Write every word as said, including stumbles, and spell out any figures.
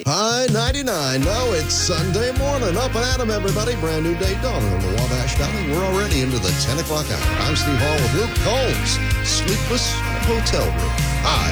High ninety-nine. No, it's Sunday morning. Up and at 'em, everybody. Brand new day dawning in the Wabash Valley. We're already into the ten o'clock hour. I'm Steve Hall with Luke Combs. Sleepless hotel room. Hi.